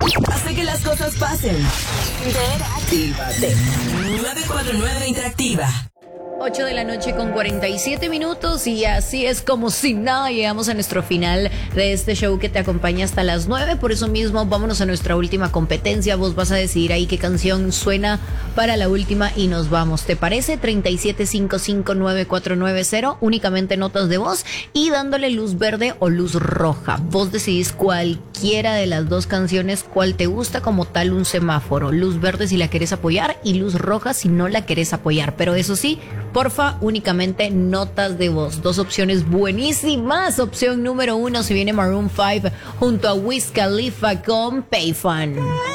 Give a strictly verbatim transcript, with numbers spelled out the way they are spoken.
Hace que las cosas pasen. Interactívate. nueve cuatro nueve Interactiva. ocho de la noche con cuarenta y siete minutos y así es como si nada llegamos a nuestro final de este show que te acompaña hasta las nueve. Por eso mismo vámonos a nuestra última competencia. Vos vas a decidir ahí qué canción suena para la última y nos vamos. ¿Te parece? treinta y siete cincuenta y cinco nueve cuatro nueve cero, únicamente notas de voz y dándole luz verde o luz roja. Vos decidís cualquiera de las dos canciones, cuál te gusta, como tal un semáforo. Luz verde si la querés apoyar y luz roja si no la querés apoyar. Pero eso sí, porfa, únicamente notas de voz. Dos opciones buenísimas. Opción número uno, se viene Maroon cinco junto a Wiz Khalifa con Payphone.